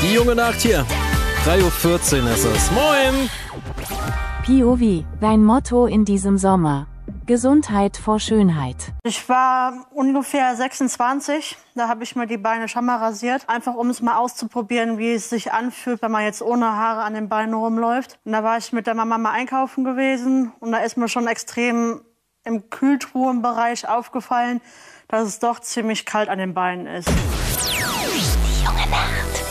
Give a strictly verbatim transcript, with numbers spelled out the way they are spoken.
Die junge Nacht hier. drei Uhr vierzehn ist es. Moin! P O V, dein Motto in diesem Sommer. Gesundheit vor Schönheit. Ich war ungefähr sechsundzwanzig, da habe ich mir die Beine schon mal rasiert, einfach um es mal auszuprobieren, wie es sich anfühlt, wenn man jetzt ohne Haare an den Beinen rumläuft. Und da war ich mit der Mama mal einkaufen gewesen und da ist mir schon extrem im Kühltruhenbereich aufgefallen, dass es doch ziemlich kalt an den Beinen ist. Die junge Nacht.